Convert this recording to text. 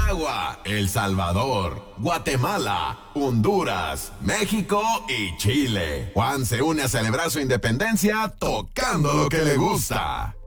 Nicaragua, El Salvador, Guatemala, Honduras, México y Chile. Juan se une a celebrar su independencia tocando lo que le gusta.